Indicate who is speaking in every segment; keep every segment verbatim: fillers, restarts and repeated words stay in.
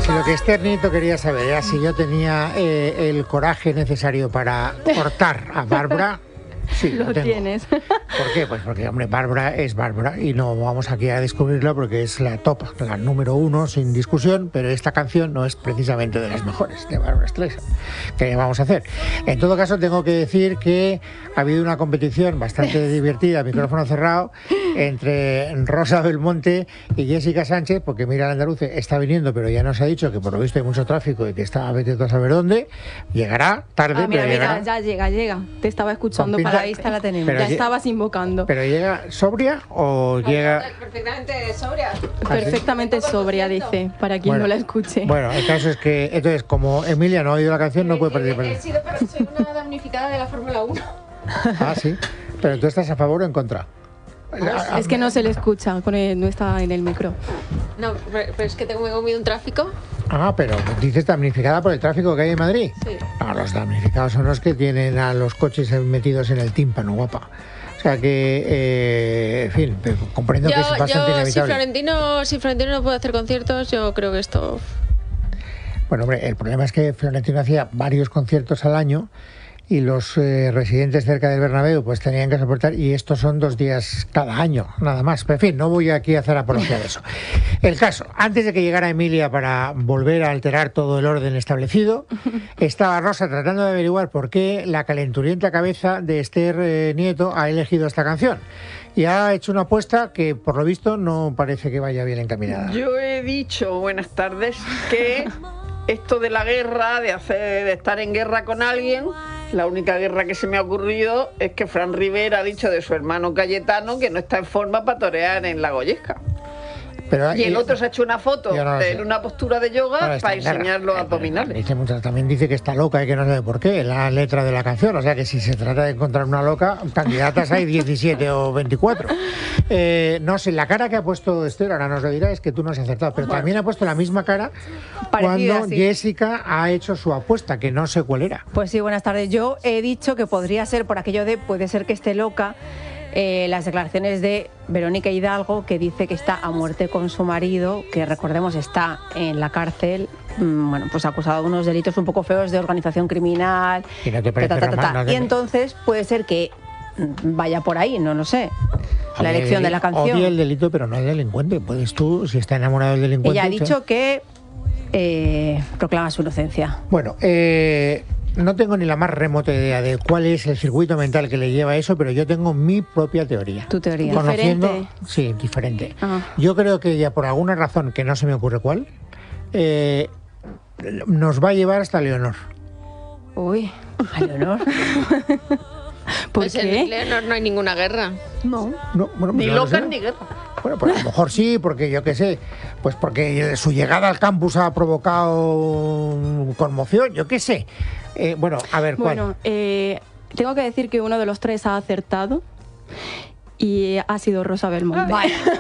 Speaker 1: si lo que Esther Nieto quería saber era si yo tenía eh, el coraje necesario para cortar a Bárbara, sí, lo,
Speaker 2: lo
Speaker 1: tengo.
Speaker 2: tienes.
Speaker 1: ¿Por qué? Pues porque, hombre, Bárbara es Bárbara y no vamos aquí a descubrirlo porque es la top, la número uno sin discusión, pero esta canción no es precisamente de las mejores de Bárbara Streisand. ¿Qué vamos a hacer? En todo caso, tengo que decir que ha habido una competición bastante divertida, micrófono cerrado, entre Rosa Belmonte y Jessica Sánchez, porque mira, el andaluce está viniendo, pero ya nos ha dicho que por lo visto hay mucho tráfico y que está a vete a saber dónde. Llegará tarde,
Speaker 2: Ah, mira,
Speaker 1: pero
Speaker 2: mira,
Speaker 1: llegará.
Speaker 2: ya llega, llega. Te estaba escuchando
Speaker 1: Con pinta-
Speaker 2: para
Speaker 3: La vista la tenemos.
Speaker 1: Pero
Speaker 2: ya
Speaker 1: lle-
Speaker 2: estabas invocando.
Speaker 1: ¿Pero llega sobria o llega...?
Speaker 4: Perfectamente sobria.
Speaker 2: Perfectamente sobria, dice, para quien
Speaker 1: Bueno,
Speaker 2: no la escuche.
Speaker 1: Bueno, el caso es que, entonces, como Emilia no ha oído la canción, no puede participar.
Speaker 4: He sido, pero soy una damnificada de la Fórmula uno.
Speaker 1: Ah, sí. Pero tú estás a favor o en contra.
Speaker 2: Es que no se le escucha, con el- no está en el micro.
Speaker 4: No, pero pero es que tengo me he comido un tráfico.
Speaker 1: Ah, pero dices damnificada por el tráfico que hay en Madrid.
Speaker 4: Sí.
Speaker 1: No, los damnificados son los que tienen a los coches metidos en el tímpano, guapa. O sea que, eh, en fin, pero comprendo
Speaker 4: Yo,
Speaker 1: que es bastante
Speaker 4: yo si,
Speaker 1: inevitable.
Speaker 4: Florentino, si Florentino no puede hacer conciertos, yo creo que esto...
Speaker 1: Bueno, hombre, el problema es que Florentino hacía varios conciertos al año y los eh, residentes cerca del Bernabéu pues tenían que soportar, y estos son dos días cada año, nada más. Pero en fin, no voy aquí a hacer apología de eso. El caso, antes de que llegara Emilia para volver a alterar todo el orden establecido, estaba Rosa tratando de averiguar por qué la calenturienta cabeza de Esther eh, Nieto ha elegido esta canción. Y ha hecho una apuesta que, por lo visto, no parece que vaya bien encaminada.
Speaker 5: Yo he dicho, buenas tardes, que esto de la guerra, de hacer, de estar en guerra con alguien, la única guerra que se me ha ocurrido es que Fran Rivera ha dicho de su hermano Cayetano que no está en forma para torear en la Goyesca.
Speaker 1: Pero,
Speaker 5: Y el
Speaker 1: eh,
Speaker 5: otro se ha hecho una foto
Speaker 1: yo no lo sé.
Speaker 5: en una postura de yoga
Speaker 1: Ahora está
Speaker 5: para
Speaker 1: en guerra.
Speaker 5: enseñar los
Speaker 1: Eh,
Speaker 5: abdominales.
Speaker 1: Dice muchas- también dice que está loca y que no sabe por qué, la letra de la canción. O sea que si se trata de encontrar una loca, candidatas hay diecisiete o veinticuatro. Eh, no sé, la cara que ha puesto Esther, ahora nos lo dirá, es que tú no has acertado. Pero también ha puesto la misma cara
Speaker 3: Parecida,
Speaker 1: cuando
Speaker 3: sí.
Speaker 1: Jessica ha hecho su apuesta, que no sé cuál era.
Speaker 3: Pues sí, buenas tardes. Yo he dicho que podría ser por aquello de puede ser que esté loca. Eh, las declaraciones de Verónica Hidalgo, que dice que está a muerte con su marido, que recordemos está en la cárcel, mm, bueno, pues acusado de unos delitos un poco feos de organización criminal.
Speaker 1: ¿Y no te parece
Speaker 3: ta, ta, ta, ta, ta.
Speaker 1: normal? No te-
Speaker 3: Y entonces puede ser que mm, vaya por ahí, no lo sé. La
Speaker 1: Oye,
Speaker 3: elección de la canción.
Speaker 1: Odia el delito, pero no el delincuente. Puedes tú, si está enamorado del delincuente...
Speaker 3: Ella ha
Speaker 1: sí.
Speaker 3: dicho que eh, proclama su inocencia.
Speaker 1: Bueno, eh, no tengo ni la más remota idea de cuál es el circuito mental que le lleva a eso, pero yo tengo mi propia teoría.
Speaker 3: Tu teoría.
Speaker 1: Conociendo,
Speaker 2: ¿Diferente?
Speaker 1: sí, diferente.
Speaker 2: Ah.
Speaker 1: Yo creo que ella, por alguna razón que no se me ocurre cuál, eh, nos va a llevar hasta Leonor.
Speaker 2: Uy,
Speaker 3: A Leonor.
Speaker 2: ¿por
Speaker 4: Pues en
Speaker 2: qué?
Speaker 4: Leonor no hay ninguna guerra.
Speaker 2: No.
Speaker 1: No, bueno,
Speaker 5: Ni
Speaker 1: pues no lo
Speaker 5: locas
Speaker 1: sé.
Speaker 5: ni guerra.
Speaker 1: Bueno, pues a lo mejor sí, porque yo qué sé, pues porque su llegada al campus ha provocado conmoción, yo qué sé. Eh, bueno, a ver, ¿cuál?
Speaker 2: Bueno, eh, tengo que decir que uno de los tres ha acertado y ha sido Rosa Belmonte.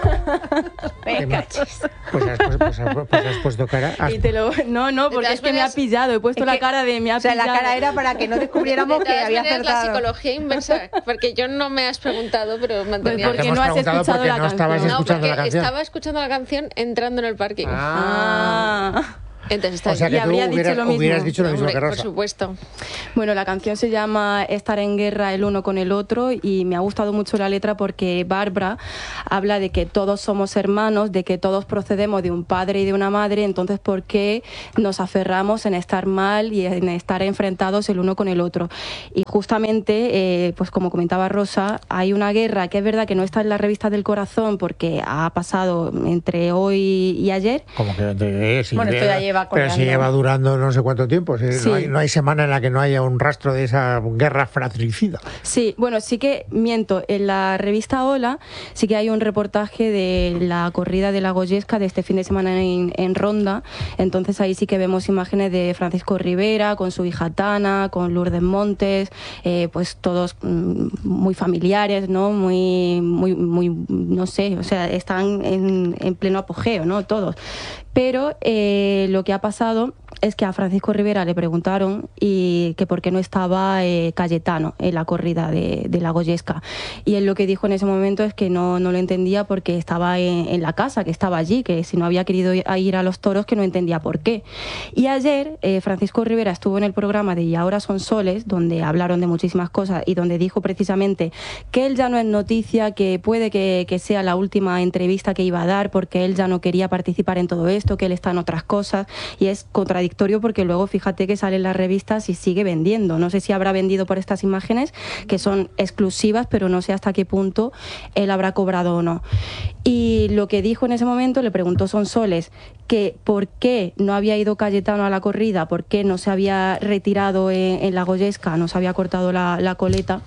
Speaker 1: Qué mal. Pues has, puesto- pues has- pues has puesto cara. has-
Speaker 2: Y te lo, no, no, porque
Speaker 4: todas
Speaker 2: es que me ha
Speaker 4: maneras-
Speaker 2: pillado. He puesto
Speaker 3: Es
Speaker 2: la
Speaker 3: que-
Speaker 2: cara de me ha
Speaker 3: O sea, la
Speaker 2: pillado.
Speaker 3: cara era para que no descubriéramos
Speaker 4: De
Speaker 3: que
Speaker 4: todas
Speaker 3: había
Speaker 4: maneras, la
Speaker 3: acertado.
Speaker 4: psicología inversa, porque yo no me has preguntado, pero mantenía...
Speaker 2: Pues
Speaker 1: Te
Speaker 2: porque
Speaker 1: hemos
Speaker 2: no has
Speaker 1: preguntado
Speaker 2: escuchado
Speaker 1: porque
Speaker 2: la
Speaker 1: no estabas
Speaker 2: canción.
Speaker 4: No,
Speaker 1: escuchando
Speaker 4: porque
Speaker 1: la canción.
Speaker 4: estaba escuchando la canción entrando en el parking.
Speaker 2: Ah.
Speaker 4: Entonces está
Speaker 1: O sea
Speaker 4: ahí.
Speaker 1: que
Speaker 2: Y
Speaker 1: tú
Speaker 2: habría dicho
Speaker 1: hubieras,
Speaker 2: lo mismo.
Speaker 1: hubieras dicho lo mismo
Speaker 4: Hombre,
Speaker 1: que
Speaker 4: por
Speaker 1: Rosa.
Speaker 4: supuesto.
Speaker 2: Bueno, la canción se llama Estar en guerra el uno con el otro y me ha gustado mucho la letra porque Bárbara habla de que todos somos hermanos, de que todos procedemos de un padre y de una madre, entonces ¿por qué nos aferramos en estar mal y en estar enfrentados el uno con el otro? Y justamente, eh, pues como comentaba Rosa, hay una guerra que es verdad que no está en la revista del corazón porque ha pasado entre hoy y ayer.
Speaker 1: Como que de- sí,
Speaker 3: Bueno, esto
Speaker 1: de-
Speaker 3: ya lleva
Speaker 1: pero si
Speaker 3: colgando.
Speaker 1: lleva durando no sé cuánto tiempo. si
Speaker 2: Sí.
Speaker 1: no, hay, no hay semana en la que no haya un rastro de esa guerra fratricida.
Speaker 2: Sí, bueno, sí que miento. En la revista Hola sí que hay un reportaje de la corrida de la Goyesca de este fin de semana en, en Ronda. Entonces ahí sí que vemos imágenes de Francisco Rivera con su hija Tana, con Lourdes Montes, eh, pues todos mm, muy familiares, ¿no? Muy, muy, muy, no sé, o sea, están en, en pleno apogeo, ¿no? Todos. Pero eh, lo que ha pasado es que a Francisco Rivera le preguntaron y que por qué no estaba eh, Cayetano en la corrida de, de la Goyesca. Y él lo que dijo en ese momento es que no, no lo entendía porque estaba en, en la casa, que estaba allí, que si no había querido ir a los toros, que no entendía por qué. Y ayer eh, Francisco Rivera estuvo en el programa de Y ahora son soles, donde hablaron de muchísimas cosas y donde dijo precisamente que él ya no es noticia, que puede que, que sea la última entrevista que iba a dar porque él ya no quería participar en todo esto, que él está en otras cosas, y es contradictorio porque luego fíjate que sale en las revistas y sigue vendiendo. No sé si habrá vendido por estas imágenes que son exclusivas, pero no sé hasta qué punto él habrá cobrado o no. Y lo que dijo en ese momento, le preguntó Sonsoles que por qué no había ido Cayetano a la corrida, por qué no se había retirado en, en la Goyesca, no se había cortado la, la coleta.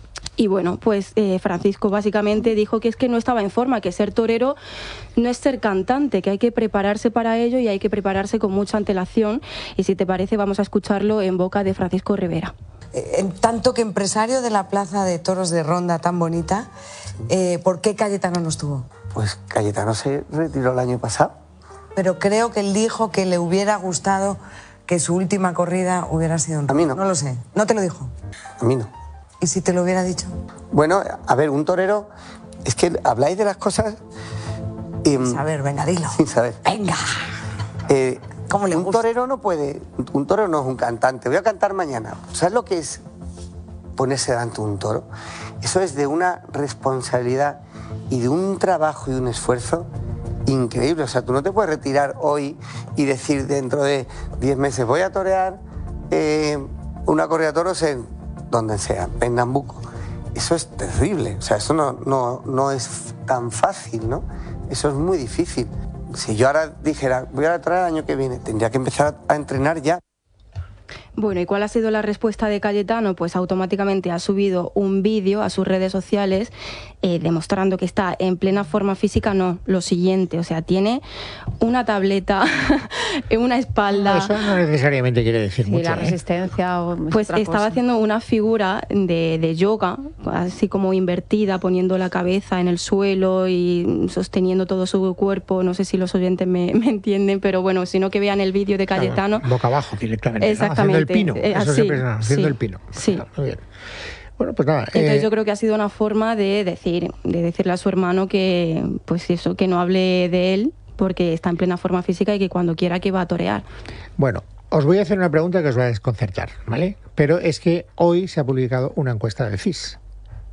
Speaker 2: Y bueno, pues eh, Francisco básicamente dijo que es que no estaba en forma, que ser torero no es ser cantante, que hay que prepararse para ello y hay que prepararse con mucha antelación. Y si te parece, vamos a escucharlo en boca de Francisco Rivera.
Speaker 6: En tanto que empresario de la plaza de toros de Ronda tan bonita, eh, ¿por qué Cayetano no estuvo?
Speaker 7: Pues Cayetano se retiró el año pasado.
Speaker 6: Pero creo que él dijo que le hubiera gustado que su última corrida hubiera sido un...
Speaker 7: A mí no.
Speaker 6: No lo sé. ¿No te lo dijo?
Speaker 7: A mí no.
Speaker 6: ¿Y si te lo hubiera dicho?
Speaker 7: Bueno, a ver, un torero... Es que habláis de las cosas... Eh,
Speaker 6: sin saber, venga, dilo.
Speaker 7: Sin saber.
Speaker 6: Venga.
Speaker 7: Eh,
Speaker 6: ¿Cómo le
Speaker 7: un
Speaker 6: gusta?
Speaker 7: torero no puede... Un torero no es un cantante. Voy a cantar mañana. ¿Sabes lo que es ponerse delante de un toro? Eso es de una responsabilidad y de un trabajo y un esfuerzo increíble. O sea, tú no te puedes retirar hoy y decir dentro de diez meses voy a torear eh, una corrida de toros en... donde sea, en Nambuco. Eso es terrible, o sea, eso no, no, no es tan fácil, ¿no? Eso es muy difícil. Si yo ahora dijera, voy a traer el año que viene, tendría que empezar a entrenar ya.
Speaker 2: Bueno, ¿y cuál ha sido la respuesta de Cayetano? Pues automáticamente ha subido un vídeo a sus redes sociales eh, demostrando que está en plena forma física. No, lo siguiente, o sea, tiene una tableta en una espalda.
Speaker 1: Eso no necesariamente quiere decir
Speaker 3: Sí,
Speaker 1: mucho.
Speaker 3: la
Speaker 1: ¿eh?
Speaker 3: resistencia o
Speaker 2: Pues
Speaker 3: otra
Speaker 2: estaba
Speaker 3: cosa.
Speaker 2: haciendo una figura de, de yoga, así como invertida, poniendo la cabeza en el suelo y sosteniendo todo su cuerpo. No sé si los oyentes me, me entienden, pero bueno, sino que vean el vídeo de Cayetano.
Speaker 1: Claro, boca abajo directamente. ¿no?
Speaker 2: Exactamente.
Speaker 1: Haciendo el pino.
Speaker 2: Eh,
Speaker 1: Eso
Speaker 2: así,
Speaker 1: siempre es haciendo
Speaker 2: sí,
Speaker 1: el pino.
Speaker 2: sí.
Speaker 1: Muy bien. Bueno, pues nada.
Speaker 2: Entonces
Speaker 1: eh,
Speaker 2: yo creo que ha sido una forma de decir, de decirle a su hermano que, pues eso, que no hable de él porque está en plena forma física y que cuando quiera que va a torear.
Speaker 1: Bueno, os voy a hacer una pregunta que os va a desconcertar, ¿vale? Pero es que hoy se ha publicado una encuesta del C I S.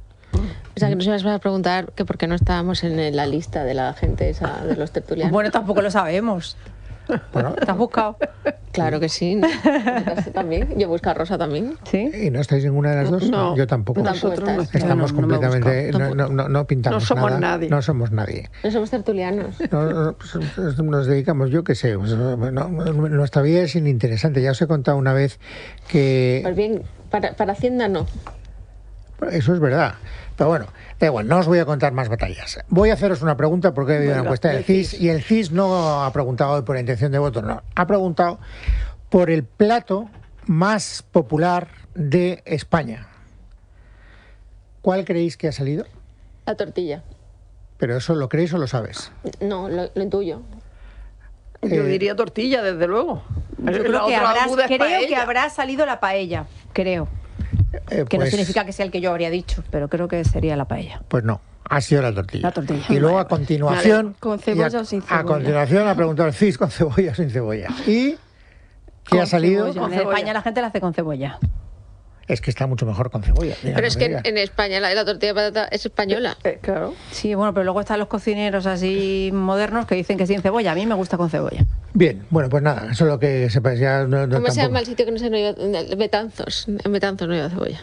Speaker 4: O sea, que nos ibas a preguntar que por qué no estábamos en la lista de la gente esa, de los tertulianos.
Speaker 3: Bueno, tampoco lo sabemos.
Speaker 1: Bueno,
Speaker 3: ¿Te has buscado?
Speaker 4: Claro que sí. Rosa también. Yo busco a Rosa también.
Speaker 3: ¿Sí?
Speaker 1: ¿y no estáis ninguna de las dos?
Speaker 5: No,
Speaker 1: Yo tampoco.
Speaker 4: tampoco
Speaker 5: nosotros no
Speaker 4: estás.
Speaker 1: Estamos
Speaker 5: No, no, no me he
Speaker 1: completamente...
Speaker 5: buscado,
Speaker 1: No, no, no, no pintamos
Speaker 5: No somos
Speaker 1: nada.
Speaker 5: nadie.
Speaker 1: No somos nadie.
Speaker 4: No somos tertulianos.
Speaker 1: No, no, pues, nos dedicamos, yo qué sé, pues, no, no, nuestra vida es ininteresante. Ya os he contado una vez que...
Speaker 4: Pues bien, para, para Hacienda no.
Speaker 1: Eso es verdad. Pero bueno, da igual, no os voy a contar más batallas. Voy a haceros una pregunta porque he habido una
Speaker 5: Venga,
Speaker 1: encuesta del
Speaker 5: del
Speaker 1: C I S y el C I S no ha preguntado hoy por la intención de voto, no. Ha preguntado por el plato más popular de España. ¿Cuál creéis que ha salido?
Speaker 4: La tortilla.
Speaker 1: ¿Pero eso lo creéis o lo sabes?
Speaker 4: No, lo, lo intuyo.
Speaker 5: Yo
Speaker 1: Eh,
Speaker 5: diría tortilla, desde luego.
Speaker 3: Yo
Speaker 5: La
Speaker 3: creo que,
Speaker 5: otra
Speaker 3: habrá,
Speaker 5: aguda es
Speaker 3: creo que
Speaker 5: paella.
Speaker 3: habrá salido la paella, creo.
Speaker 1: eh,
Speaker 3: Que no
Speaker 1: pues-
Speaker 3: significa que sea el que yo habría dicho, pero creo que sería la paella.
Speaker 1: Pues no, ha sido la tortilla.
Speaker 3: La tortilla.
Speaker 1: Y luego a
Speaker 3: Vale,
Speaker 1: continuación...
Speaker 2: ¿Con cebolla
Speaker 1: y a,
Speaker 2: o sin
Speaker 1: A
Speaker 2: cebolla?
Speaker 1: continuación ha preguntado el C I S con cebolla o sin cebolla. ¿Y qué
Speaker 2: Con
Speaker 1: ha salido?
Speaker 2: cebolla.
Speaker 3: En
Speaker 5: cebolla.
Speaker 3: España la gente la hace con cebolla.
Speaker 1: Es que está mucho mejor con cebolla. diga,
Speaker 4: Pero
Speaker 1: no
Speaker 4: es
Speaker 1: me
Speaker 4: que
Speaker 1: diga.
Speaker 4: en España la, la tortilla de patata es española.
Speaker 5: Eh, claro.
Speaker 3: Sí, bueno, pero luego están los cocineros así modernos que dicen que sin cebolla. A mí me gusta con cebolla.
Speaker 1: Bien, bueno, pues nada, eso es lo que sepáis. Ya no, no,
Speaker 4: ¿Cómo se
Speaker 1: tampoco-
Speaker 4: llama el sitio que no se no iba? Betanzos. En Betanzos no iba cebolla.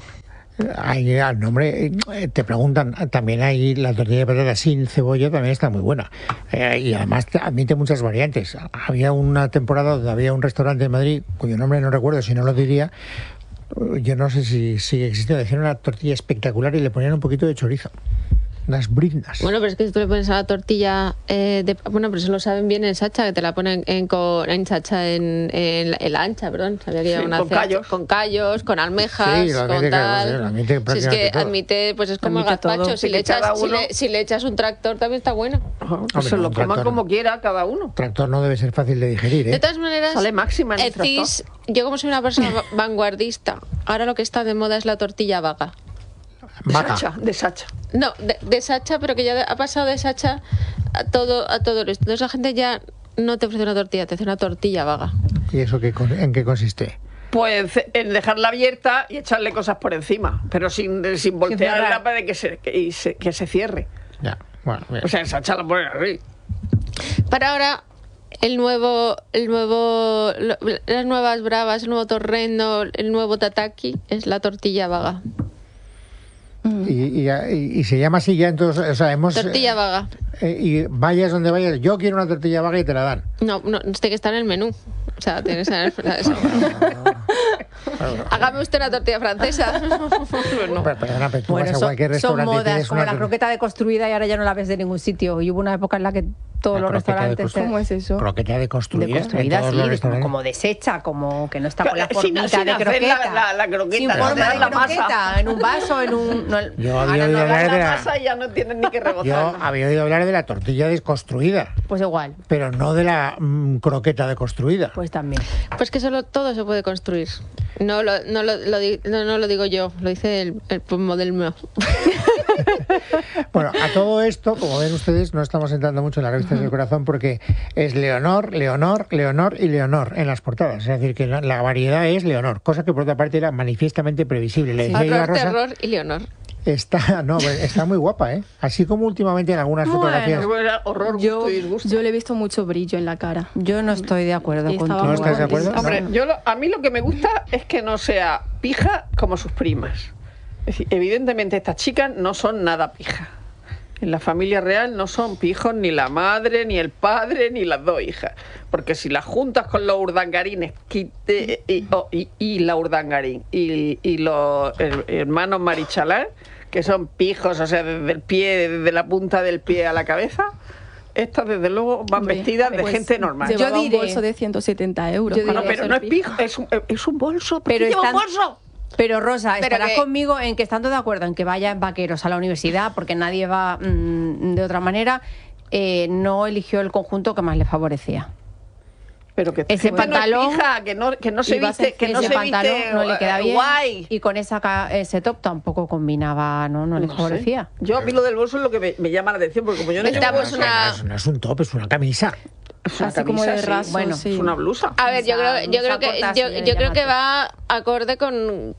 Speaker 1: Hay al nombre, eh, te preguntan, también hay la tortilla de patata sin cebolla, también está muy buena. Eh, y además te- admite muchas variantes. Había una temporada donde había un restaurante en Madrid, cuyo nombre no recuerdo, si no lo diría, yo no sé si sigue existiendo, decían una tortilla espectacular y le ponían un poquito de chorizo. Las briznas.
Speaker 4: Bueno, pero es que si tú le pones a la tortilla, eh, de, bueno, pero eso lo saben bien en Sacha, que te la ponen en, con, en Sacha, en, en, la- en la ancha, perdón. Sabía que
Speaker 5: Sí,
Speaker 4: lleva una
Speaker 5: con
Speaker 4: C H,
Speaker 5: callos.
Speaker 4: con callos, con almejas,
Speaker 1: Sí, lo admite
Speaker 4: con
Speaker 1: que-
Speaker 4: tal.
Speaker 1: sí, lo admite
Speaker 4: si es
Speaker 1: prácticamente
Speaker 4: que
Speaker 1: todo.
Speaker 4: admite, pues es como el
Speaker 3: Admite todo.
Speaker 4: gazpacho. Si
Speaker 5: Sí,
Speaker 4: le,
Speaker 5: que cada
Speaker 4: echas, si,
Speaker 5: uno-
Speaker 4: le, si le echas un tractor también está bueno.
Speaker 5: Ajá,
Speaker 1: Hombre,
Speaker 5: se lo
Speaker 1: un
Speaker 5: coman
Speaker 1: tractor.
Speaker 5: como quiera cada uno.
Speaker 1: Tractor no debe ser fácil de digerir,
Speaker 4: De
Speaker 1: ¿eh?
Speaker 4: todas maneras,
Speaker 5: Sale máxima en el
Speaker 4: el
Speaker 5: tractor.
Speaker 4: cis, yo como soy una persona va- vanguardista, ahora lo que está de moda es la tortilla vaga.
Speaker 5: De
Speaker 1: Vaca.
Speaker 5: Sacha, de Sacha.
Speaker 4: No, de, de Sacha, pero que ya ha pasado de Sacha a todo, a todo esto. Entonces la gente ya no te ofrece una tortilla, te hace una tortilla vaga.
Speaker 1: ¿Y eso qué, con- en qué consiste?
Speaker 5: Pues en dejarla abierta y echarle cosas por encima, pero sin, sin voltearla
Speaker 3: cerrar.
Speaker 5: para que se, que, y se, que se cierre.
Speaker 1: Ya, bueno, bien.
Speaker 5: O sea, en Sacha la ponen así.
Speaker 4: Para ahora, el nuevo, el nuevo, lo- las nuevas bravas, el nuevo torrendo, el nuevo tataki es la tortilla vaga.
Speaker 1: Y, y- y- y se llama así ya, entonces, o sea, hemos...
Speaker 4: Tortilla
Speaker 1: eh,
Speaker 4: vaga.
Speaker 1: eh, y vayas donde vayas, yo quiero una tortilla vaga y te la dan.
Speaker 4: No, no, tiene que estar en el menú. O sea, tienes que estar en el... Hágame usted una tortilla francesa. Pues no.
Speaker 1: Pero, perdona, pero tú
Speaker 3: Bueno,
Speaker 1: vas a
Speaker 3: son,
Speaker 1: cualquier
Speaker 3: son
Speaker 1: restaurante y
Speaker 3: modas,
Speaker 1: tienes
Speaker 3: como
Speaker 1: una
Speaker 3: la
Speaker 1: tor-
Speaker 3: croqueta deconstruida y ahora ya no la ves de ningún sitio. Y hubo una época en la que todos
Speaker 1: La
Speaker 3: los
Speaker 1: croqueta
Speaker 3: restaurantes...
Speaker 1: deconstruida.
Speaker 2: ¿Cómo es eso?
Speaker 1: croqueta deconstruida,
Speaker 3: Deconstruida,
Speaker 1: en todos
Speaker 3: sí,
Speaker 1: los
Speaker 3: de-
Speaker 1: restaurantes.
Speaker 3: como deshecha, como que no está con la
Speaker 5: Sin-
Speaker 3: formita
Speaker 5: sin
Speaker 3: de
Speaker 5: hacer
Speaker 3: croqueta.
Speaker 5: la- la- la croqueta,
Speaker 3: sin
Speaker 5: no
Speaker 3: forma
Speaker 5: hacer
Speaker 3: de
Speaker 5: la masa.
Speaker 3: croqueta, en un vaso, en un... no,
Speaker 1: Yo
Speaker 5: Ahora
Speaker 1: había
Speaker 5: no
Speaker 1: oído
Speaker 5: dan
Speaker 1: hablar
Speaker 5: la
Speaker 1: de la,
Speaker 5: masa y ya no tienen ni que
Speaker 1: yo
Speaker 5: rebozar.
Speaker 1: había oído hablar de la tortilla desconstruida,
Speaker 3: pues igual,
Speaker 1: pero no de la mm, croqueta deconstruida.
Speaker 3: pues también.
Speaker 4: Pues que solo todo se puede construir. No lo, no lo, lo di- no, no lo digo yo, lo dice el, el modelo.
Speaker 1: Bueno, a todo esto, como ven ustedes, no estamos entrando mucho en las revistas del corazón porque es Leonor, Leonor, Leonor y Leonor en las portadas. Es decir, que la, la variedad es Leonor, cosa que por otra parte era manifiestamente previsible. Le decía yo a
Speaker 4: Horror,
Speaker 1: Rosa,
Speaker 4: terror y Leonor.
Speaker 1: está, no, está muy guapa, ¿eh? Así como últimamente en algunas
Speaker 3: Bueno.
Speaker 1: fotografías.
Speaker 5: Era horror,
Speaker 2: Yo,
Speaker 5: gusto y disgusto.
Speaker 2: yo le he visto mucho brillo en la cara.
Speaker 3: Yo no estoy de acuerdo
Speaker 2: Y
Speaker 3: con
Speaker 2: estaba
Speaker 3: tu-
Speaker 1: ¿No estás de acuerdo?
Speaker 2: contenta.
Speaker 5: Hombre, yo lo- a mí lo que me gusta es que no sea pija como sus primas. Es decir, evidentemente estas chicas no son nada pija. En la familia real no son pijos ni la madre, ni el padre, ni las dos hijas. Porque si las juntas con los urdangarines quite- y, oh, y- y la urdangarín y, y los her- hermanos Marichalar, que son pijos, o sea, desde el pie, desde la punta del pie a la cabeza, estas desde luego van
Speaker 2: Hombre,
Speaker 5: vestidas de
Speaker 2: pues,
Speaker 5: gente normal.
Speaker 3: Yo
Speaker 2: Llevaba
Speaker 3: diré-
Speaker 2: un bolso de ciento setenta euros.
Speaker 3: yo
Speaker 2: para
Speaker 5: Bueno,
Speaker 3: diré-
Speaker 5: pero
Speaker 2: ser
Speaker 5: no es
Speaker 2: pija.
Speaker 5: pijo, es un, es un bolso. ¿Por
Speaker 3: Pero
Speaker 5: qué lleva un
Speaker 3: están-
Speaker 5: bolso?
Speaker 3: Pero Rosa,
Speaker 4: Pero
Speaker 3: estarás
Speaker 4: que-
Speaker 3: conmigo en que estando de acuerdo en que vayan vaqueros a la universidad, porque nadie va mm, de otra manera, eh, no eligió el conjunto que más le favorecía.
Speaker 5: Pero que
Speaker 3: Ese
Speaker 5: gente no es
Speaker 3: pantalón-
Speaker 5: pija, que no, que no se
Speaker 2: Iba a
Speaker 5: viste,
Speaker 2: ser
Speaker 5: que no
Speaker 3: Ese
Speaker 5: se
Speaker 3: pantalón
Speaker 5: viste
Speaker 3: no le queda
Speaker 5: eh,
Speaker 3: bien
Speaker 5: guay.
Speaker 3: y con esa ca- ese top tampoco combinaba, no, no le
Speaker 5: No sé.
Speaker 3: favorecía.
Speaker 5: Yo a mí lo del bolso es lo que me, me llama la atención, porque como yo no
Speaker 4: Esta
Speaker 5: llevo
Speaker 4: pues
Speaker 5: bolso,
Speaker 4: una-
Speaker 1: No es, no es un top, es una camisa.
Speaker 5: es una
Speaker 2: Así como
Speaker 5: camisa,
Speaker 2: de
Speaker 5: sí.
Speaker 2: raso,
Speaker 3: bueno,
Speaker 2: sí.
Speaker 5: Es una blusa.
Speaker 4: A ver, yo
Speaker 3: Blusa-
Speaker 4: creo, yo
Speaker 3: blusa
Speaker 4: creo que
Speaker 3: corta,
Speaker 4: yo,
Speaker 3: se le
Speaker 4: yo creo
Speaker 3: llama
Speaker 4: que
Speaker 3: así.
Speaker 4: va acorde con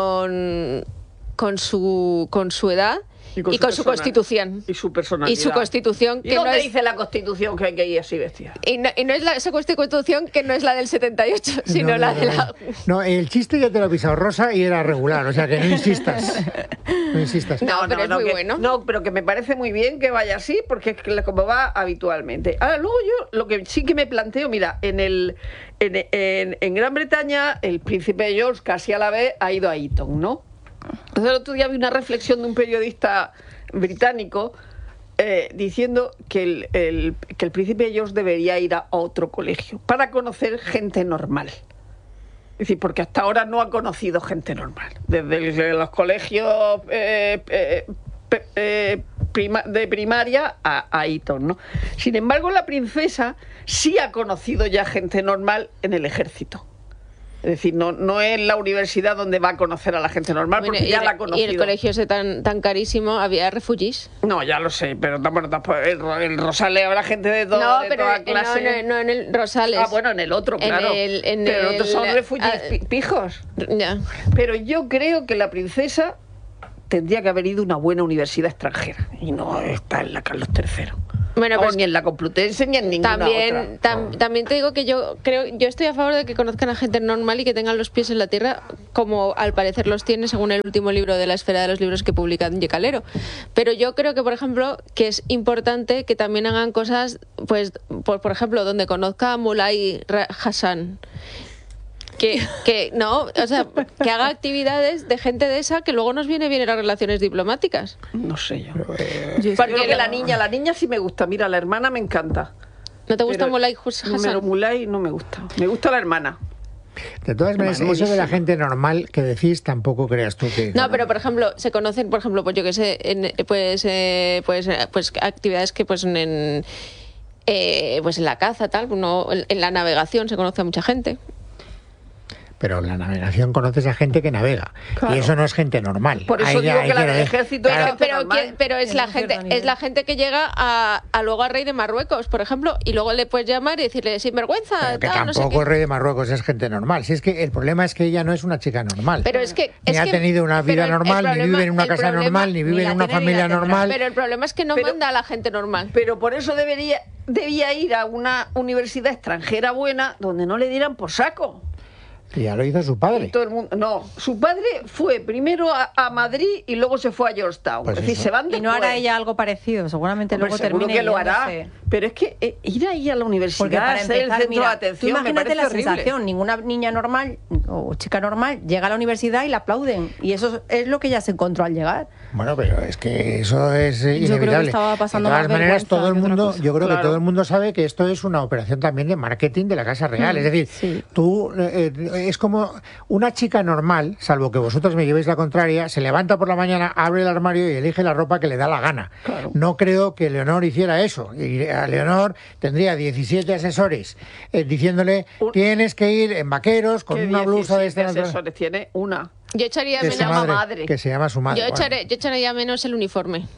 Speaker 4: con con su con su edad y con, su,
Speaker 5: personal-
Speaker 4: constitución
Speaker 5: Y su personalidad.
Speaker 4: y su constitución
Speaker 5: ¿Y
Speaker 4: que no
Speaker 5: dónde
Speaker 4: es
Speaker 5: dice la constitución que hay que ir así vestida?
Speaker 4: y no, y no es la, esa constitución que no es la del setenta y ocho, sino
Speaker 1: No,
Speaker 4: la
Speaker 1: no,
Speaker 4: de
Speaker 1: no,
Speaker 4: la
Speaker 1: no, el chiste ya te lo ha pisado Rosa y era regular, o sea que no insistas. No insistas.
Speaker 4: No, pero es muy
Speaker 5: que-
Speaker 4: bueno.
Speaker 5: No, pero que me parece muy bien que vaya así, porque es que como va habitualmente. Ahora, luego yo lo que sí que me planteo, mira, en el en, en, en Gran Bretaña, el príncipe George casi a la vez ha ido a Eton, ¿no? Entonces, el otro día vi una reflexión de un periodista británico eh, diciendo que el, el- que el príncipe George debería ir a otro colegio para conocer gente normal. Es decir, porque hasta ahora no ha conocido gente normal. Desde el- los colegios eh, eh, pe- eh, prima- de primaria a, a Eton, ¿no? Sin embargo, la princesa sí ha conocido ya gente normal en el ejército. Es decir, no, no es la universidad donde va a conocer a la gente normal,
Speaker 4: Bueno,
Speaker 5: porque
Speaker 4: y,
Speaker 5: ya la ha
Speaker 4: y
Speaker 5: conocido.
Speaker 4: el colegio ese tan tan carísimo había refugiés.
Speaker 5: No, ya lo sé, pero bueno, tampoco- el, Ro- el Rosales habrá gente de, todo,
Speaker 4: No,
Speaker 5: de
Speaker 4: pero
Speaker 5: toda
Speaker 4: eh,
Speaker 5: clase.
Speaker 4: no, no, no en el Rosales.
Speaker 5: Ah, bueno, en el otro,
Speaker 4: En
Speaker 5: claro.
Speaker 4: el- en
Speaker 5: pero
Speaker 4: el-
Speaker 5: otros son refugiados
Speaker 4: ah,
Speaker 5: pi- pijos.
Speaker 4: Ya.
Speaker 5: Pero yo creo que la princesa tendría que haber ido a una buena universidad extranjera y no está en la Carlos tercero.
Speaker 4: Bueno,
Speaker 5: O
Speaker 4: pues
Speaker 5: ni en la Complutense ni en ninguna
Speaker 4: También,
Speaker 5: otra.
Speaker 4: tam- también te digo que yo creo, yo estoy a favor de que conozcan a gente normal y que tengan los pies en la tierra, como al parecer los tiene, según el último libro de la esfera de los libros que publica Doña Calero. Pero yo creo que, por ejemplo, que es importante que también hagan cosas, pues, por, por ejemplo, donde conozca a Mulay Ra- Hassan que, que no, o sea, que haga actividades de gente de esa que luego nos viene bien en las relaciones diplomáticas.
Speaker 5: No sé yo.
Speaker 1: Eh,
Speaker 5: yo Porque que la niña, la niña sí me gusta. Mira, la hermana me encanta.
Speaker 4: ¿No te gusta Mulay Hassan?
Speaker 5: Número Mulay no me gusta. Me gusta la hermana.
Speaker 1: De todas maneras, eso de la gente normal que decís, tampoco creas tú que...
Speaker 4: No, pero por ejemplo, se conocen, por ejemplo, pues yo que sé, en, pues, eh, pues, pues actividades que pues en... Eh, pues en la caza, tal, uno, en, en la navegación se conoce a mucha gente.
Speaker 1: Pero en la navegación conoces a gente que navega, claro. Y eso no es gente normal.
Speaker 5: Por eso
Speaker 1: ahí,
Speaker 5: digo
Speaker 1: ahí,
Speaker 5: que la
Speaker 1: ahí,
Speaker 5: del ejército
Speaker 4: pero,
Speaker 5: es gente
Speaker 4: pero,
Speaker 5: normal.
Speaker 4: pero es la gente es la gente que llega a, a luego al rey de Marruecos, por ejemplo, y luego le puedes llamar y decirle sinvergüenza.
Speaker 1: Pero que
Speaker 4: tal,
Speaker 1: tampoco
Speaker 4: no sé
Speaker 1: el rey de Marruecos es gente normal. Si es que el problema es que ella no es una chica normal.
Speaker 4: Pero es que
Speaker 1: ni
Speaker 4: es
Speaker 1: ha
Speaker 4: que,
Speaker 1: tenido una vida normal, problema, ni vive en una casa
Speaker 4: problema,
Speaker 1: normal, ni vive
Speaker 4: ni
Speaker 1: en una familia normal.
Speaker 4: Pero el problema es que no pero, manda a la gente normal.
Speaker 5: Pero por eso debería debía ir a una universidad extranjera buena donde no le dieran por saco.
Speaker 1: Y ya lo hizo su padre.
Speaker 5: Y todo el mundo, no, su padre fue primero a, a Madrid y luego se fue a Georgetown.
Speaker 1: Pues
Speaker 5: es decir, se van
Speaker 3: y no hará ella algo parecido, seguramente Hombre, luego termine
Speaker 5: que lo hará.
Speaker 3: Yéndose.
Speaker 5: Pero es que eh, ir ahí a la universidad,
Speaker 3: porque para
Speaker 5: ser
Speaker 3: empezar,
Speaker 5: el centro
Speaker 3: mira,
Speaker 5: de atención,
Speaker 3: tú imagínate
Speaker 5: me
Speaker 3: la
Speaker 5: parece
Speaker 3: sensación,
Speaker 5: horrible.
Speaker 3: Ninguna niña normal o chica normal llega a la universidad y la aplauden. Y eso es lo que ella se encontró al llegar.
Speaker 1: Bueno, pero es que eso es eh, inevitable.
Speaker 2: Yo creo que estaba pasando
Speaker 1: de todas maneras, todo el mundo, yo creo
Speaker 5: claro.
Speaker 1: que todo el mundo sabe que esto es una operación también de marketing de la Casa Real. Mm, es decir,
Speaker 2: sí.
Speaker 1: tú eh, es como una chica normal, salvo que vosotros me llevéis la contraria, se levanta por la mañana, abre el armario y elige la ropa que le da la gana.
Speaker 5: Claro.
Speaker 1: No creo que Leonor hiciera eso. Y a Leonor tendría diecisiete asesores eh, diciéndole
Speaker 5: Un...
Speaker 1: tienes que ir en vaqueros con una blusa de esta
Speaker 5: asesores tiene una.
Speaker 4: Yo echaría
Speaker 1: que
Speaker 4: menos
Speaker 1: madre,
Speaker 5: madre.
Speaker 1: Que se llama su madre.
Speaker 4: Yo, echaré, bueno. yo echaría menos el uniforme.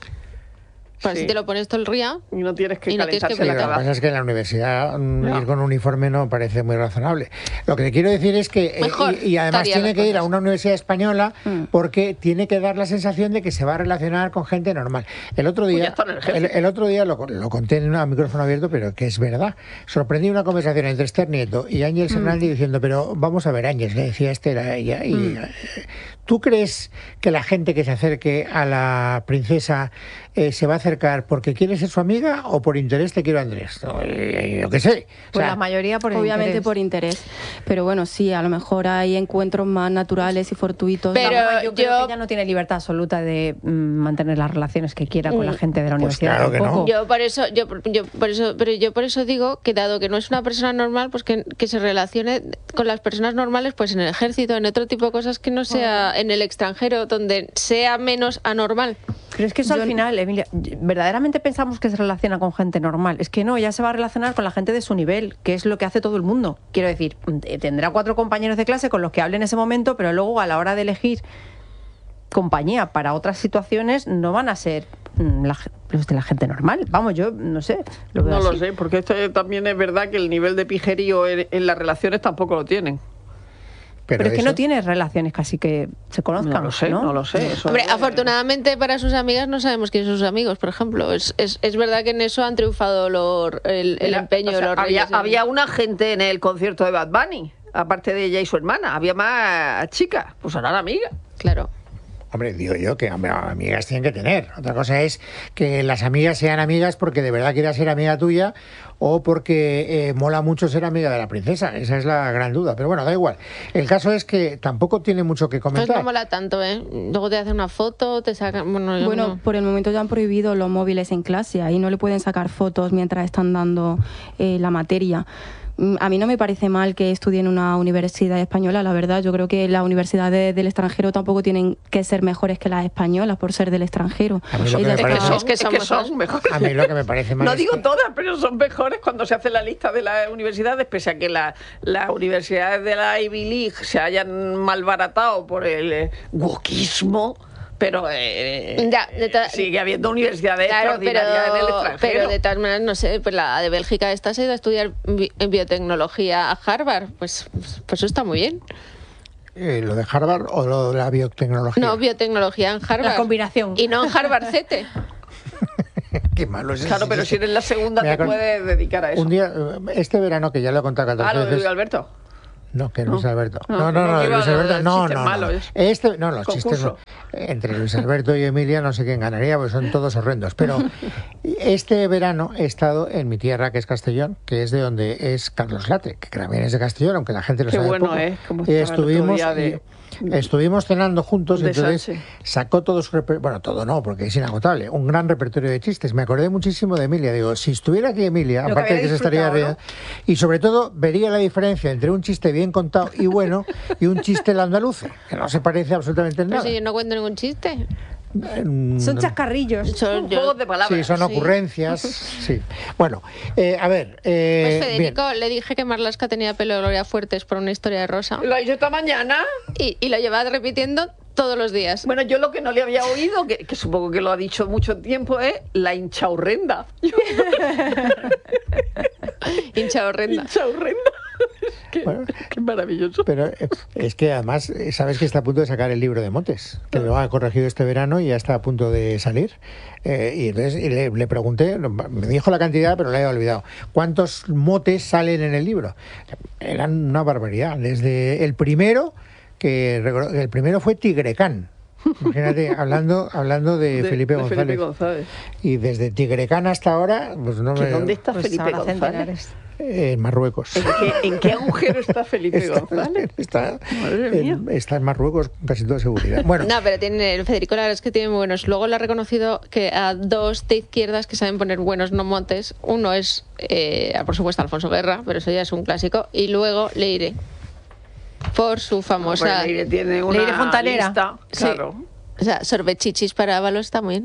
Speaker 4: Para sí. si te lo pones todo el día
Speaker 5: y no tienes que
Speaker 4: y no tienes que
Speaker 1: la Lo que pasa es que en la universidad no. ir con uniforme no parece muy razonable. Lo que te quiero decir es que
Speaker 4: Mejor,
Speaker 1: eh, y, y además tiene que
Speaker 4: cosas.
Speaker 1: ir a una universidad española
Speaker 5: mm.
Speaker 1: porque tiene que dar la sensación de que se va a relacionar con gente normal. El otro día
Speaker 5: pues el,
Speaker 1: el, el otro día lo, lo conté en un micrófono abierto, pero que es verdad. Sorprendí una conversación entre Esther Nieto y Ángel mm. Hernández diciendo, pero vamos a ver, Ángel, le decía Esther a ella y mm. ¿tú crees que la gente que se acerque a la princesa eh, se va a acercar porque quiere ser su amiga o por interés te quiero Andrés? No, eh, yo qué sé. O
Speaker 3: pues
Speaker 1: sea,
Speaker 3: la mayoría por
Speaker 2: obviamente
Speaker 3: interés.
Speaker 2: por interés. Pero bueno, sí, a lo mejor hay encuentros más naturales y fortuitos.
Speaker 4: Pero
Speaker 3: no, yo,
Speaker 4: yo
Speaker 3: creo que ella no tiene libertad absoluta de mm, mantener las relaciones que quiera con la gente de la
Speaker 1: pues
Speaker 3: universidad.
Speaker 1: Claro que no.
Speaker 4: Yo por eso, yo, yo por eso, pero yo por eso digo que dado que no es una persona normal, pues que, que se relacione con las personas normales, pues en el ejército, en otro tipo de cosas que no sea en el extranjero, donde sea menos anormal.
Speaker 3: Pero es que eso
Speaker 2: Yo...
Speaker 3: al final, Emilia, verdaderamente pensamos que se relaciona con gente normal. Es que no, ella se va a relacionar con la gente de su nivel, que es lo que hace todo el mundo. Quiero decir, tendrá cuatro compañeros de clase con los que hable en ese momento, pero luego a la hora de elegir compañía para otras situaciones no van a ser la, los de la gente normal. Vamos, yo no sé. Lo veo
Speaker 5: no
Speaker 3: así.
Speaker 5: lo sé, porque esto también es verdad que el nivel de pijerío en, en las relaciones tampoco lo tienen.
Speaker 1: Pero,
Speaker 3: pero es que
Speaker 1: eso...
Speaker 3: no tiene relaciones casi que se conozcan.
Speaker 5: No lo sé, no, no lo sé. Eso
Speaker 4: Hombre,
Speaker 5: es...
Speaker 4: afortunadamente para sus amigas no sabemos quiénes son sus amigos, por ejemplo. Es, es, es verdad que en eso han triunfado los, el, el empeño
Speaker 5: o sea,
Speaker 4: de los
Speaker 5: había,
Speaker 4: reyes.
Speaker 5: Había una gente en el concierto de Bad Bunny, aparte de ella y su hermana. Había más chicas, pues eran amigas.
Speaker 4: Claro.
Speaker 1: Hombre, digo yo que hombre, amigas tienen que tener. Otra cosa es que las amigas sean amigas porque de verdad quieras ser amiga tuya o porque eh, mola mucho ser amiga de la princesa. Esa es la gran duda. Pero bueno, da igual. El caso es que tampoco tiene mucho que comentar.
Speaker 4: Pues no mola tanto, ¿eh? Luego te hacen una foto, te sacan... Bueno,
Speaker 2: bueno
Speaker 4: no.
Speaker 2: por el momento ya han prohibido los móviles en clase. Ahí no le pueden sacar fotos mientras están dando eh, la materia. A mí no me parece mal que estudie en una universidad española, la verdad. Yo creo que las universidades del extranjero tampoco tienen que ser mejores que las españolas por ser del extranjero.
Speaker 1: A mí lo que me
Speaker 5: Es que
Speaker 1: parece...
Speaker 5: son, es que son, es que son mejores.
Speaker 1: A mí lo que me parece mal
Speaker 5: No
Speaker 1: es
Speaker 5: digo
Speaker 1: que...
Speaker 5: todas, pero son mejores cuando se hace la lista de las universidades, pese a que las la universidades de la Ivy League se hayan malbaratado por el eh, wokismo. Pero eh,
Speaker 4: ya, de ta-
Speaker 5: sigue habiendo universidades
Speaker 4: claro,
Speaker 5: extraordinarias
Speaker 4: pero,
Speaker 5: en el extranjero.
Speaker 4: Pero de todas maneras, no sé, pues la de Bélgica esta se ha ido a estudiar bi- en biotecnología a Harvard. Pues, pues eso está muy bien.
Speaker 1: Eh, ¿Lo de Harvard o lo de la biotecnología?
Speaker 4: No, biotecnología en Harvard.
Speaker 3: La combinación.
Speaker 4: Y no en Harvard C T.
Speaker 1: Qué malo es eso.
Speaker 5: Claro, pero si eres la segunda
Speaker 1: Mira,
Speaker 5: te
Speaker 1: con...
Speaker 5: puedes dedicar a eso.
Speaker 1: Un día, este verano, que ya lo he contado
Speaker 5: Ah,
Speaker 1: catorce
Speaker 5: lo de
Speaker 1: veces...
Speaker 5: Alberto.
Speaker 1: No, que Luis
Speaker 5: No.
Speaker 1: Alberto.
Speaker 5: No,
Speaker 1: No, no,
Speaker 5: no,
Speaker 1: no,
Speaker 5: que iba
Speaker 1: Luis
Speaker 5: a-
Speaker 1: Alberto, no,
Speaker 5: chistes
Speaker 1: no,
Speaker 5: malos,
Speaker 1: no.
Speaker 5: es-
Speaker 1: Este, no, los
Speaker 5: concurso.
Speaker 1: chistes no. Entre Luis Alberto y Emilia no sé quién ganaría, porque son todos horrendos. Pero este verano he estado en mi tierra, que es Castellón, que es de donde es Carlos Latre, que también es de Castellón, aunque la gente lo
Speaker 5: Qué
Speaker 1: sabe
Speaker 5: bueno,
Speaker 1: poco.
Speaker 5: ¿eh? Como
Speaker 1: Y
Speaker 5: estaba el otro
Speaker 1: estuvimos,
Speaker 5: día de-
Speaker 1: y estuvimos cenando juntos, y
Speaker 5: de
Speaker 1: entonces
Speaker 5: Sánchez.
Speaker 1: sacó todo su reper- bueno, todo no, porque es inagotable, un gran repertorio de chistes. Me acordé muchísimo de Emilia. Digo, si estuviera aquí Emilia,
Speaker 5: Lo que
Speaker 1: aparte de
Speaker 5: había
Speaker 1: que se estaría
Speaker 5: disfrutado,
Speaker 1: riendo, y sobre todo vería la diferencia entre un chiste bien contado y bueno y un chiste al andaluce, que no se parece absolutamente en
Speaker 4: Pero
Speaker 1: nada.
Speaker 4: si yo no cuento ningún chiste.
Speaker 1: Mm,
Speaker 3: Son chascarrillos.
Speaker 4: Son- yo-
Speaker 5: Juegos de palabras.
Speaker 1: Sí, son
Speaker 4: sí.
Speaker 1: ocurrencias. Sí. Bueno, eh, a ver. eh,
Speaker 4: Pues Federico, le dije que Marlaska tenía pelo de Gloria Fuertes por una historia de Rosa.
Speaker 5: Lo ha dicho esta mañana.
Speaker 4: Y, y lo lleva repitiendo todos los días.
Speaker 5: Bueno, yo lo que no le había oído, que, que supongo que lo ha dicho mucho tiempo, es la hinchaurrenda.
Speaker 4: Hincha horrenda.
Speaker 5: Hinchaurrenda. Qué,
Speaker 1: Bueno.
Speaker 5: qué maravilloso.
Speaker 1: Pero eh, es que además, eh, sabes que está a punto de sacar el libro de motes, que lo ha corregido este verano y ya está a punto de salir. Eh, y entonces y le, le pregunté, no, me dijo la cantidad, pero la he olvidado. ¿Cuántos motes salen en el libro? Eran una barbaridad. Desde el primero, que recor- el primero fue Tigrecán. Imagínate, hablando, hablando de,
Speaker 5: De-
Speaker 1: Felipe,
Speaker 5: de
Speaker 1: González.
Speaker 5: Felipe González.
Speaker 1: Y desde Tigrecán hasta ahora, pues no
Speaker 5: ¿Que
Speaker 1: me...
Speaker 5: ¿Dónde está
Speaker 3: Pues
Speaker 5: Felipe
Speaker 3: ahora
Speaker 5: González?
Speaker 3: centenares.
Speaker 1: Eh, en Marruecos.
Speaker 5: ¿En qué, en qué agujero está Felipe
Speaker 1: Está,
Speaker 5: González?
Speaker 1: está,
Speaker 5: Madre mía.
Speaker 1: en, está en Marruecos con casi toda seguridad. Bueno,
Speaker 4: No, pero tiene, el Federico la verdad es que tiene muy buenos. Luego le ha reconocido que a dos de izquierdas que saben poner buenos no montes. Uno es, eh, por supuesto, Alfonso Guerra, pero eso ya es un clásico. Y luego Leire, por su famosa...
Speaker 5: Pues Leire tiene una
Speaker 3: Leire Fontanera.
Speaker 5: lista,
Speaker 4: Sí.
Speaker 5: claro.
Speaker 4: O sea, sorbechichis para Ábalos está muy bien.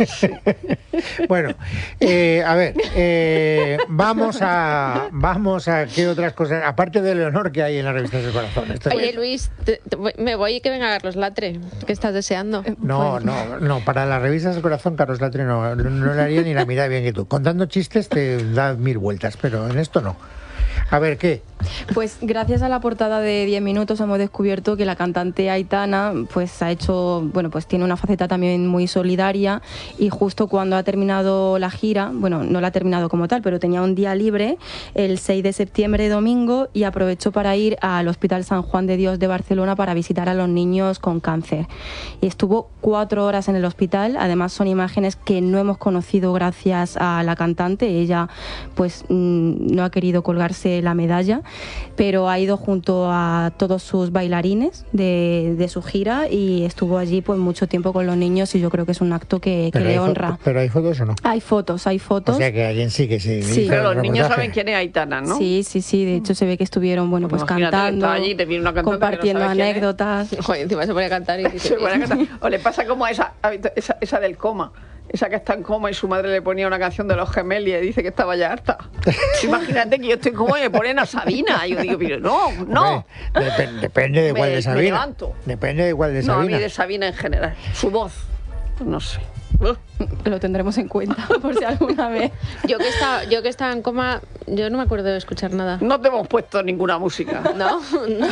Speaker 1: bueno, eh, a ver, eh, vamos a vamos a qué otras cosas, aparte del honor que hay en la revista del corazón. Esto es-
Speaker 4: Oye, Luis, te- te voy- me voy y que venga Carlos Latre, que estás deseando.
Speaker 1: No, no, no, para las revistas del corazón Carlos Latre no, no le haría ni la mitad bien que tú. Contando chistes te da mil vueltas, pero en esto no. A ver, ¿qué?
Speaker 2: Pues gracias a la portada de diez minutos hemos descubierto que la cantante Aitana pues ha hecho, bueno, pues tiene una faceta también muy solidaria y justo cuando ha terminado la gira, bueno, no la ha terminado como tal, pero tenía un día libre el seis de septiembre, domingo, y aprovechó para ir al Hospital San Juan de Dios de Barcelona para visitar a los niños con cáncer. Y estuvo cuatro horas en el hospital, además son imágenes que no hemos conocido gracias a la cantante, ella pues mm, no ha querido colgarse la medalla, pero ha ido junto a todos sus bailarines de, de su gira y estuvo allí pues mucho tiempo con los niños y yo creo que es un acto que, que
Speaker 1: Pero
Speaker 2: le
Speaker 1: hay fo-
Speaker 2: honra.
Speaker 1: ¿Pero hay fotos o no?
Speaker 2: Hay fotos, hay fotos.
Speaker 1: O sea que alguien sí que sí.
Speaker 2: Sí.
Speaker 1: hizo
Speaker 5: Pero
Speaker 1: el
Speaker 5: los niños
Speaker 1: reportaje.
Speaker 5: saben quién es Aitana, ¿no?
Speaker 2: Sí, sí, sí, de hecho se ve que estuvieron, bueno, pues
Speaker 5: Imagínate que
Speaker 2: cantando,
Speaker 5: está allí y te viene una cantante que no
Speaker 2: compartiendo
Speaker 5: sabes quién es.
Speaker 2: anécdotas.
Speaker 4: Joder, encima se pone a cantar y dice...
Speaker 5: Se pone a cantar. O le pasa como a esa, esa, esa del coma. Esa que está en coma y su madre le ponía una canción de los gemelos y dice que estaba ya harta. Imagínate que yo estoy en coma y me ponen a Sabina. Y yo digo, pero no, no.
Speaker 1: Hombre, dep- depende de
Speaker 5: Me-
Speaker 1: cuál de
Speaker 5: me
Speaker 1: Sabina.
Speaker 5: levanto.
Speaker 1: Depende de cuál de
Speaker 5: No, a mí
Speaker 1: Sabina.
Speaker 5: de Sabina en general. Su voz, no sé. Ugh.
Speaker 2: Lo tendremos en cuenta por si alguna vez.
Speaker 4: Yo que, estaba, yo que estaba en coma, yo no me acuerdo de escuchar nada.
Speaker 5: No te hemos puesto ninguna música.
Speaker 4: ¿No? No.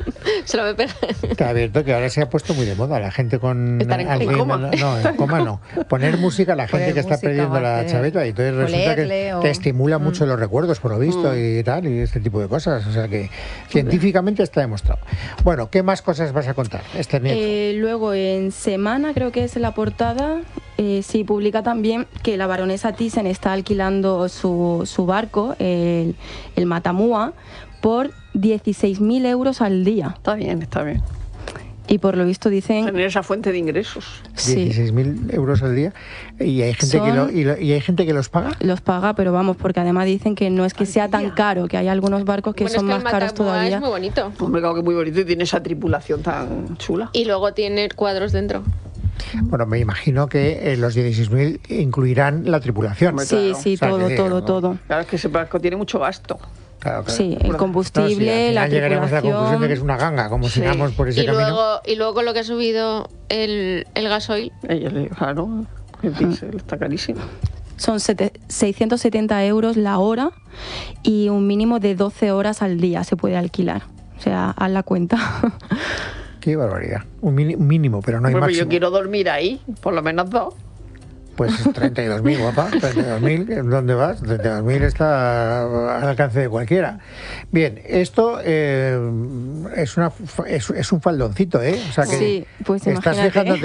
Speaker 4: Se lo me pega.
Speaker 1: Te advierto que ahora se ha puesto muy de moda la gente con
Speaker 4: Estar en
Speaker 1: Alzheimer,
Speaker 5: coma.
Speaker 1: no, en coma no. Poner música a la gente
Speaker 3: Poner
Speaker 1: que está
Speaker 3: música
Speaker 1: perdiendo
Speaker 3: o
Speaker 1: la
Speaker 3: hacer-
Speaker 1: chaveta y entonces
Speaker 3: o
Speaker 1: resulta que
Speaker 3: leerle o-
Speaker 1: te estimula
Speaker 3: Mm.
Speaker 1: mucho los recuerdos por lo visto y tal y este tipo de cosas, o sea que científicamente está demostrado. Bueno, ¿qué más cosas vas a contar? Este nieto.
Speaker 2: Eh, luego en Semana, creo que es en la portada, eh, sí publica también que la baronesa Thyssen está alquilando su, su barco, el, el Matamua, por dieciséis mil euros al día.
Speaker 5: Está bien, está bien.
Speaker 2: Y por lo visto dicen...
Speaker 5: Tener esa fuente de ingresos.
Speaker 2: Sí,
Speaker 1: dieciséis mil euros al día y hay gente que
Speaker 2: Son-
Speaker 1: lo, y, lo- y hay gente que los paga.
Speaker 2: los paga, pero vamos, porque además dicen que no es que sea tan caro, que hay algunos barcos que
Speaker 4: Bueno,
Speaker 2: son
Speaker 4: es
Speaker 2: más
Speaker 4: que el
Speaker 2: caros
Speaker 4: Matamua
Speaker 2: todavía.
Speaker 4: es muy bonito.
Speaker 5: Hombre, claro que muy bonito y tiene esa tripulación tan chula.
Speaker 4: Y luego tiene cuadros dentro.
Speaker 1: Bueno, me imagino que eh, los dieciséis mil incluirán la tripulación.
Speaker 5: Hombre,
Speaker 2: Sí,
Speaker 5: claro.
Speaker 2: sí,
Speaker 1: O sea,
Speaker 2: todo,
Speaker 1: que
Speaker 2: todo,
Speaker 1: digo,
Speaker 2: todo.
Speaker 5: Claro, es que ese barco tiene mucho gasto.
Speaker 1: Claro, claro.
Speaker 2: Sí, el combustible,
Speaker 1: No, sí, al
Speaker 2: la
Speaker 1: final llegaremos a la conclusión de
Speaker 2: tripulación.
Speaker 1: que es una ganga, como
Speaker 5: Sí.
Speaker 1: sigamos por ese
Speaker 4: Y
Speaker 1: camino.
Speaker 4: luego, y luego con lo que ha subido el, el gasoil,
Speaker 5: Ella le claro, el diésel está carísimo.
Speaker 2: Son sete- seiscientos setenta euros la hora y un mínimo de doce horas al día se puede alquilar. O sea, haz la cuenta.
Speaker 1: Qué barbaridad. Un, mini- un mínimo, pero no hay
Speaker 5: Pues
Speaker 1: máximo.
Speaker 5: yo quiero dormir ahí, por lo menos dos.
Speaker 1: Pues treinta y dos mil, guapa, treinta y dos mil, ¿dónde vas? treinta y dos mil está al alcance de cualquiera. Bien, esto eh, es, una, es, es un faldoncito, ¿eh? O sea que
Speaker 2: sí, pues
Speaker 1: estás
Speaker 2: imagínate.
Speaker 1: fijándote